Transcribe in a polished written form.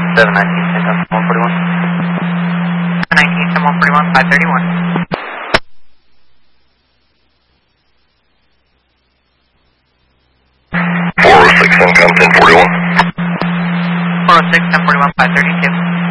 719, 141. 719, 141, 531. 406, income 1041. 406, 1041, 532.